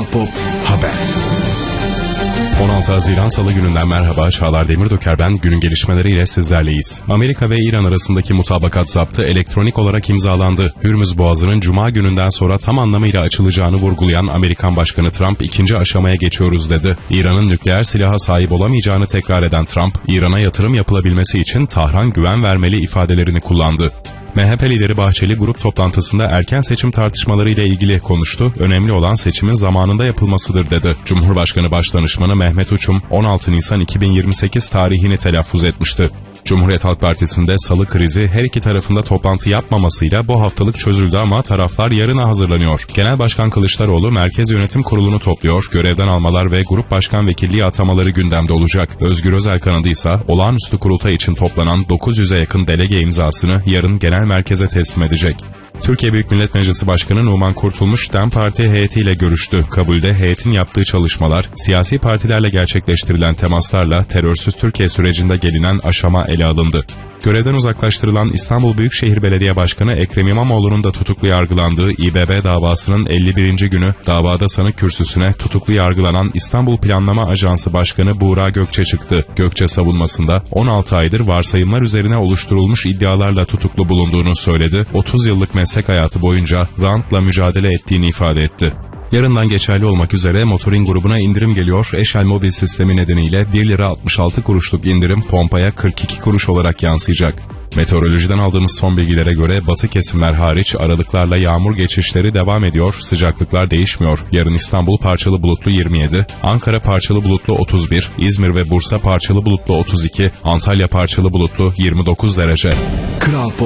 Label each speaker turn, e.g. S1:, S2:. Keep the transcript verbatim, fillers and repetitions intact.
S1: Kral Pop Haber.
S2: on altı Haziran Salı gününden merhaba, Çağlar Demirdöker ben. Günün gelişmeleriyle sizlerleyiz. Amerika ve İran arasındaki mutabakat zaptı elektronik olarak imzalandı. Hürmüz Boğazı'nın Cuma gününden sonra tam anlamıyla açılacağını vurgulayan Amerikan Başkanı Trump, ikinci aşamaya geçiyoruz dedi. İran'ın nükleer silaha sahip olamayacağını tekrar eden Trump, İran'a yatırım yapılabilmesi için Tahran güven vermeli ifadelerini kullandı. M H P lideri Bahçeli grup toplantısında erken seçim tartışmaları ile ilgili konuştu. Önemli olan seçimin zamanında yapılmasıdır dedi. Cumhurbaşkanı Başdanışmanı Mehmet Uçum on altı Nisan iki bin yirmi sekiz tarihini telaffuz etmişti. Cumhuriyet Halk Partisi'nde salı krizi her iki tarafında toplantı yapmamasıyla bu haftalık çözüldü ama taraflar yarına hazırlanıyor. Genel Başkan Kılıçdaroğlu Merkez Yönetim Kurulu'nu topluyor, görevden almalar ve grup başkan vekilliği atamaları gündemde olacak. Özgür Özel kanadı ise olağanüstü kurultay için toplanan dokuz yüze yakın delege imzasını yarın genel merkeze teslim edecek. Türkiye Büyük Millet Meclisi Başkanı Numan Kurtulmuş, DEM Parti heyetiyle görüştü. Kabulde heyetin yaptığı çalışmalar, siyasi partilerle gerçekleştirilen temaslarla terörsüz Türkiye sürecinde gelinen aşama ele alındı. Görevden uzaklaştırılan İstanbul Büyükşehir Belediye Başkanı Ekrem İmamoğlu'nun da tutuklu yargılandığı İ B B davasının elli birinci günü davada sanık kürsüsüne tutuklu yargılanan İstanbul Planlama Ajansı Başkanı Buğra Gökçe çıktı. Gökçe savunmasında on altı aydır varsayımlar üzerine oluşturulmuş iddialarla tutuklu bulunduğunu söyledi. otuz yıllık meslek hayatı boyunca rantla mücadele ettiğini ifade etti. Yarından geçerli olmak üzere Motorin grubuna indirim geliyor. Eşel mobil sistemi nedeniyle bir lira altmış altı kuruşluk indirim pompaya kırk iki kuruş olarak yansıyacak. Meteorolojiden aldığımız son bilgilere göre batı kesimler hariç aralıklarla yağmur geçişleri devam ediyor. Sıcaklıklar değişmiyor. Yarın İstanbul parçalı bulutlu yirmi yedi, Ankara parçalı bulutlu otuz bir, İzmir ve Bursa parçalı bulutlu otuz iki, Antalya parçalı bulutlu yirmi dokuz derece.
S1: Kral Pop